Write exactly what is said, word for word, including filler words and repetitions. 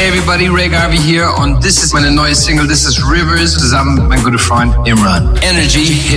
Hey everybody, Ray Garvey hier und this ist meine neue Single, this is Rivers, zusammen mit meinem guten Freund Imran. Energy